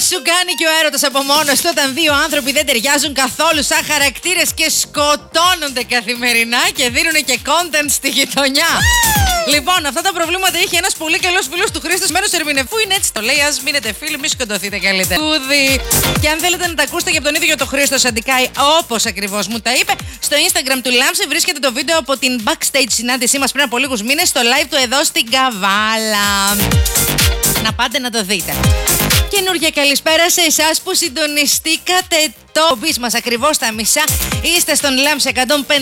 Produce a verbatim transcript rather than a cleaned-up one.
σου κάνει και ο έρωτας από μόνος του όταν δύο άνθρωποι δεν ταιριάζουν καθόλου σαν χαρακτήρες και σκοτώνονται καθημερινά και δίνουν και content στη γειτονιά. Λοιπόν, αυτά τα προβλήματα είχε ένας πολύ καλός φίλος του Χρήστος Μένος Ερμηνευού. Είναι έτσι το λέει. Ας μείνετε φίλοι, μη σκοτωθείτε καλύτερα. Και αν θέλετε να τα ακούσετε και από τον ίδιο το Χρήστο Σαντικάη, όπως ακριβώς μου τα είπε, στο Instagram του Λάμψη βρίσκεται το βίντεο από την backstage συνάντησή μας πριν από λίγους μήνες στο live του εδώ στην Καβάλα. Να πάτε να το δείτε. Καινούργια καλησπέρα σε εσάς που συντονιστήκατε το μπις μας ακριβώς στα μισά. Είστε στον Λάμψη εκατόν πέντε.